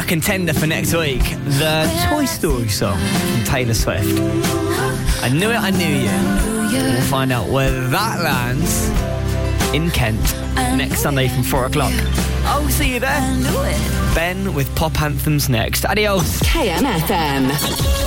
contender for next week, the Toy Story song from Taylor Swift. I knew it, I knew you. We'll find out where that lands in Kent next Sunday from 4 o'clock. I'll see you there. Ben with Pop Anthems next. Adios. KMFM.